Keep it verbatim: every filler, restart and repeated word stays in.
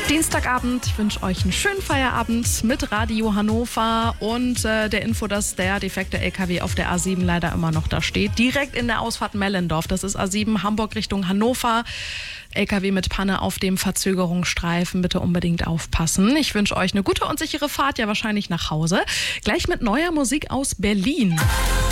Dienstagabend, ich wünsche euch einen schönen Feierabend mit Radio Hannover und äh, der Info, dass der defekte L K W auf der A sieben leider immer noch da steht. Direkt in der Ausfahrt Mellendorf, das ist A sieben Hamburg Richtung Hannover. L K W mit Panne auf dem Verzögerungsstreifen, bitte unbedingt aufpassen. Ich wünsche euch eine gute und sichere Fahrt, ja wahrscheinlich nach Hause. Gleich mit neuer Musik aus Berlin.